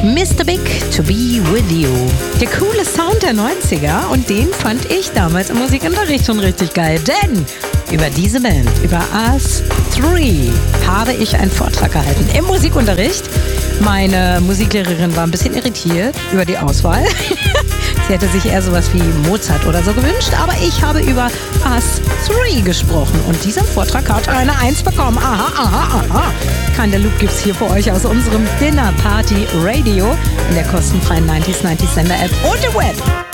Mr. Big, To Be With You. Der coole Sound der 90er und den fand ich damals im Musikunterricht schon richtig geil, denn über diese Band, über Us 3, habe ich einen Vortrag gehalten im Musikunterricht. Meine Musiklehrerin war ein bisschen irritiert über die Auswahl. Sie hätte sich eher sowas wie Mozart oder so gewünscht, aber ich habe über Us 3 gesprochen und dieser Vortrag hat eine 1 bekommen. Aha, aha, aha. Kein Loop gibt's hier für euch aus unserem Dinner Party Radio in der kostenfreien 90s Sender App und im Web.